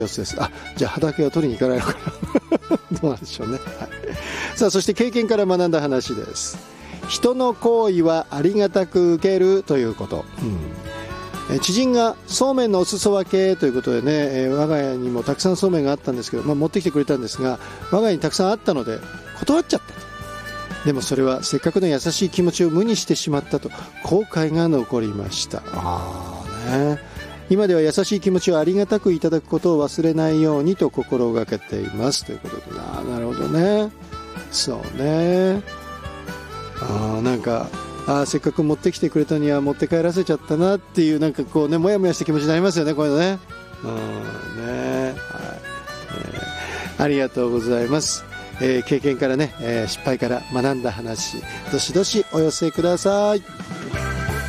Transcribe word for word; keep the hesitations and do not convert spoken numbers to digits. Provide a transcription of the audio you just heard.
様子です。あ、じゃあ畑を取りに行かないのかなどうなんでしょうね、はい、さあそして経験から学んだ話です。人の行為はありがたく受けるということ、うん、え知人がそうめんのお裾分けということでね、えー、我が家にもたくさんそうめんがあったんですけど、まあ、持ってきてくれたんですが、我が家にたくさんあったので断っちゃった。でもそれはせっかくの優しい気持ちを無にしてしまったと後悔が残りました。あーね、今では優しい気持ちをありがたくいただくことを忘れないようにと心がけていますということで、あ、なるほどね、そうね、あ、なんかあ、せっかく持ってきてくれたには持って帰らせちゃったなっていう、なんかこうね、もやもやした気持ちになりますよね、こういうのね、うんね、はい、えー、ありがとうございます。えー、経験からね、えー、失敗から学んだ話、どしどしお寄せください。